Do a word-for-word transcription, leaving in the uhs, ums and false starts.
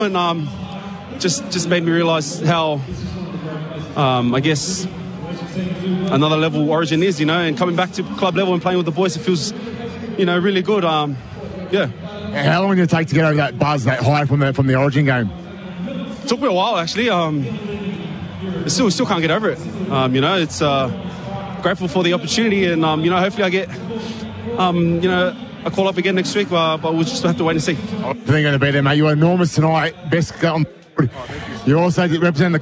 And um, just just made me realise how, um, I guess, another level Origin is, you know, and coming back to club level and playing with the boys, it feels, you know, really good. Um, yeah. How long did it take to get over that buzz, that high from the from the Origin game? It took me a while, actually. Um, still, still can't get over it. Um, you know, it's uh, grateful for the opportunity, and um, you know, hopefully I get, um, you know, a call up again next week. Uh, but we'll just have to wait and see. I think you're going to be there, mate. You were enormous tonight. Best. Um, you also represent the